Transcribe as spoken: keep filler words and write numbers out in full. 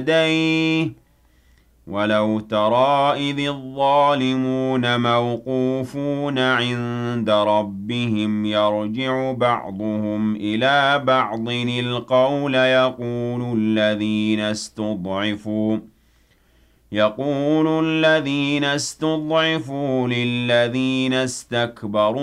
يديه ولو ترى إذ الظالمون موقوفون عند ربهم يرجع بعضهم إلى بعض القول يقول الذين استضعفوا يقول الذين استضعفوا للذين استكبروا